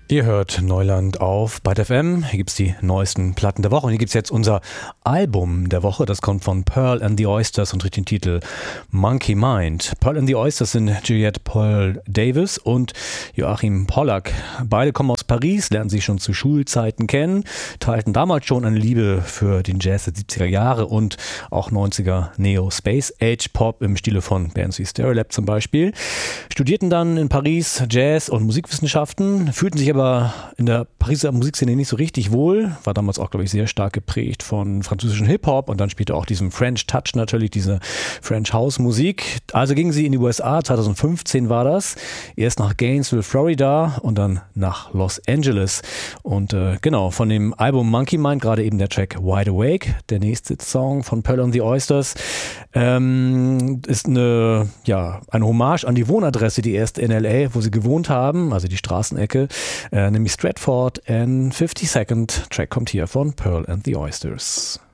Ihr hört Neuland auf Byte FM. Hier gibt es die neuesten Platten der Woche. Und hier gibt es jetzt unser Album der Woche. Das kommt von Pearl and the Oysters und trägt den Titel Monkey Mind. Pearl and the Oysters sind Juliette Paul Davis und Joachim Pollack. Beide kommen aus Paris, lernen sich schon zu Schulzeiten kennen, teilten damals schon eine Liebe für den Jazz der 70er Jahre und auch 90er Neo-Space-Age-Pop im Stile von Bands wie Stereolab zum Beispiel. Studierten dann in Paris Jazz- und Musikwissenschaften, fühlten sich aber in der Pariser Musikszene nicht so richtig wohl, war damals auch, glaube ich, sehr stark geprägt von französischen Hip-Hop und dann später auch diesem French Touch natürlich, diese French House Musik. Also gingen sie in die USA, 2015 war das, erst nach Gainesville, Florida und dann nach Los Angeles. Und genau, von dem Album Monkey Mind, gerade eben der Track Wide Awake, der nächste Song von Pearl and the Oysters, ist eine Hommage an die Wohnadresse, die erst in L.A., wo sie gewohnt haben, also die Straßenecke, nämlich Stratford and 52nd. Track kommt hier von Pearl and the Oysters.